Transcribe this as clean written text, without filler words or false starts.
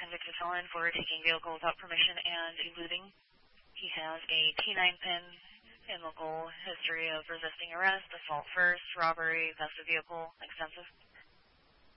convicted felon for taking vehicle without permission and eluding. He has a T9 pin and local history of resisting arrest, assault first, robbery, theft of vehicle, extensive.